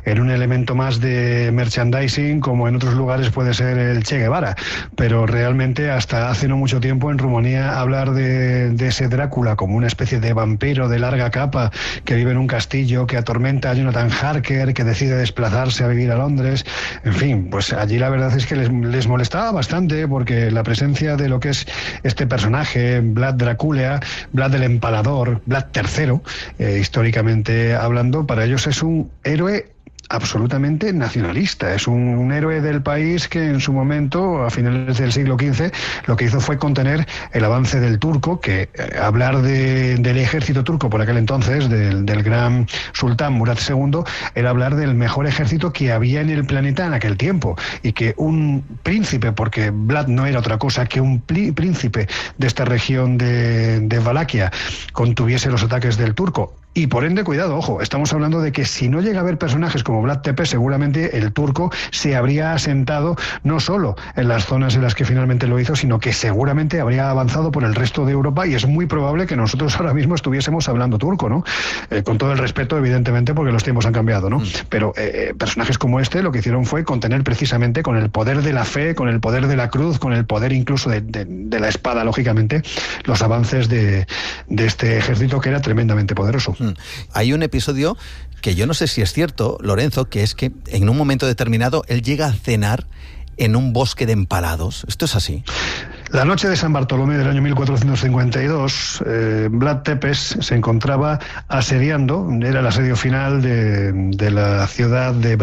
en un elemento más de merchandising, como en otros lugares puede ser el Che Guevara, pero realmente hasta hace no mucho tiempo en Rumanía hablar de ese Drácula como una especie de vampiro de larga capa que vive en un castillo, que atormenta a Jonathan Harker, que decide desplazarse a vivir a Londres, en fin, pues allí la verdad es que les molestaba bastante, porque la presencia de lo que es este personaje, Vlad Dracula, Vlad el Empalador, Vlad III, históricamente hablando, para ellos es un héroe absolutamente nacionalista. Es un héroe del país que en su momento, a finales del siglo XV, lo que hizo fue contener el avance del turco, que hablar del ejército turco por aquel entonces, del gran sultán Murad II, era hablar del mejor ejército que había en el planeta en aquel tiempo, y que un príncipe, porque Vlad no era otra cosa que un príncipe de esta región de Valaquia, contuviese los ataques del turco. Y por ende, cuidado, ojo, estamos hablando de que si no llega a haber personajes como Vlad Tepes, seguramente el turco se habría asentado no solo en las zonas en las que finalmente lo hizo, sino que seguramente habría avanzado por el resto de Europa, y es muy probable que nosotros ahora mismo estuviésemos hablando turco, ¿no? Con todo el respeto, evidentemente, porque los tiempos han cambiado, ¿no? Pero personajes como este lo que hicieron fue contener precisamente con el poder de la fe, con el poder de la cruz, con el poder incluso de la espada, lógicamente, los avances de este ejército que era tremendamente poderoso. Hay un episodio que yo no sé si es cierto, Lorenzo, que es que en un momento determinado él llega a cenar en un bosque de empalados. ¿Esto es así? La noche de San Bartolomé del año 1452, Vlad Tepes se encontraba asediando, era el asedio final de la ciudad de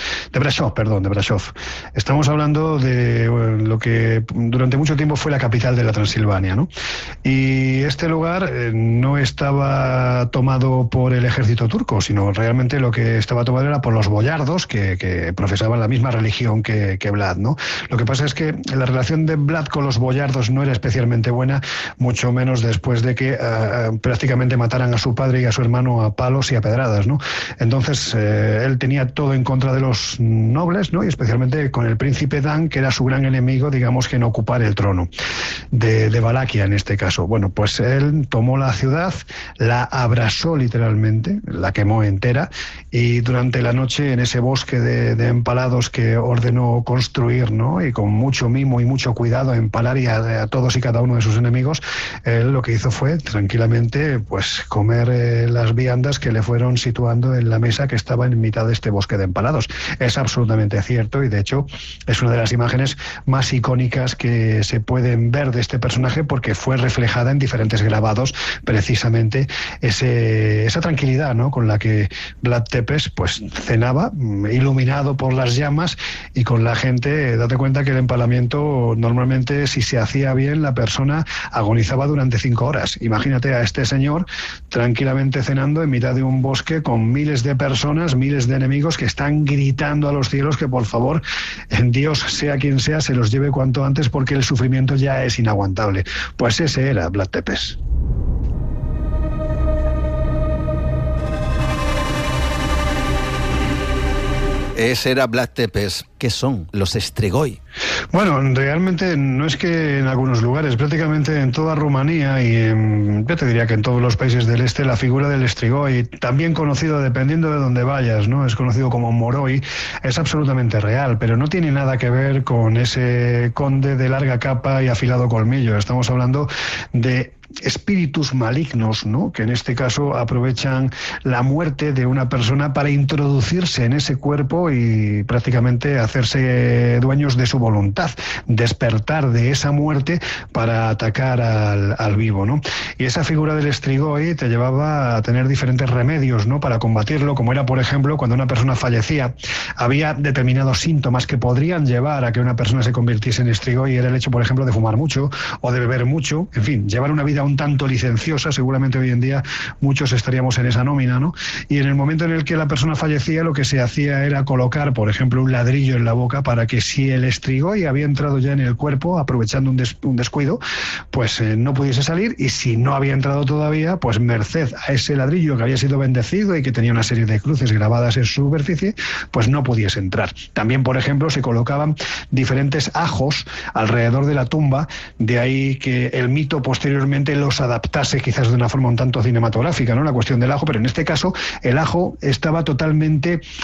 Brasov. Estamos hablando de lo que durante mucho tiempo fue la capital de la Transilvania, ¿no? Y este lugar no estaba tomado por el ejército turco, sino realmente lo que estaba tomado era por los boyardos que profesaban la misma religión que Vlad, ¿no? Lo que pasa es que la relación de Vlad con los boyardos no era especialmente buena, mucho menos después de que prácticamente mataran a su padre y a su hermano a palos y a pedradas, ¿no? Entonces él tenía todo en contra de los nobles, ¿no? Y especialmente con el príncipe Dan, que era su gran enemigo, digamos, que en ocupar el trono de Valaquia en este caso. Bueno, pues él tomó la ciudad, la abrasó literalmente, la quemó entera, y durante la noche en ese bosque de empalados que ordenó construir, ¿no? Y con mucho mimo y mucho cuidado empalar y a todos y cada uno de sus enemigos, él lo que hizo fue tranquilamente pues comer las viandas que le fueron situando en la mesa que estaba en mitad de este bosque de empalados. Es absolutamente cierto, y de hecho es una de las imágenes más icónicas que se pueden ver de este personaje, porque fue reflejada en diferentes grabados precisamente esa tranquilidad, ¿no? Con la que Vlad Tepes pues cenaba, iluminado por las llamas, y con la gente. Date cuenta que el empalamiento normalmente, si se hacía bien, la persona agonizaba durante 5 horas. Imagínate a este señor tranquilamente cenando en mitad de un bosque con miles de personas, miles de enemigos que están gritando a los cielos que por favor, Dios, sea quien sea, se los lleve cuanto antes, porque el sufrimiento ya es inaguantable. Pues ese era Vlad Tepes. Ese era Vlad Tepes. ¿Qué son los Strigoi? Bueno, realmente no es que en algunos lugares, prácticamente en toda Rumanía y yo te diría que en todos los países del este, la figura del Strigoi, también conocido dependiendo de donde vayas, ¿no? Es conocido como Moroi, es absolutamente real, pero no tiene nada que ver con ese conde de larga capa y afilado colmillo. Estamos hablando de espíritus malignos, ¿no? Que en este caso aprovechan la muerte de una persona para introducirse en ese cuerpo y prácticamente hacerse dueños de su voluntad, despertar de esa muerte para atacar al vivo, ¿no? Y esa figura del Strigoi te llevaba a tener diferentes remedios, ¿no? Para combatirlo, como era, por ejemplo, cuando una persona fallecía, había determinados síntomas que podrían llevar a que una persona se convirtiese en Strigoi, y era el hecho, por ejemplo, de fumar mucho o de beber mucho, en fin, llevar una vida un tanto licenciosa. Seguramente hoy en día muchos estaríamos en esa nómina, ¿no? Y en el momento en el que la persona fallecía, lo que se hacía era colocar, por ejemplo, un ladrillo en la boca, para que si el Strigoi había entrado ya en el cuerpo, aprovechando un descuido, pues no pudiese salir, y si no había entrado todavía, pues merced a ese ladrillo que había sido bendecido y que tenía una serie de cruces grabadas en su superficie, pues no pudiese entrar. También, por ejemplo, se colocaban diferentes ajos alrededor de la tumba, de ahí que el mito posteriormente los adaptase quizás de una forma un tanto cinematográfica, ¿no? La cuestión del ajo, pero en este caso el ajo estaba totalmente